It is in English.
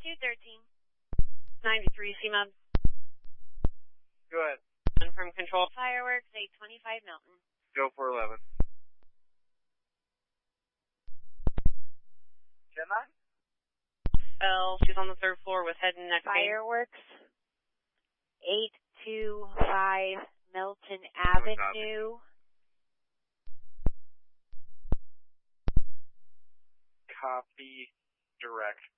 213. 93 CMUB. Go ahead. And from control. Fireworks 825 Milton. Go for 11. 10-9? She's on the 3rd floor with head and neck pain. Fireworks 825 Milton Avenue. Copy direct.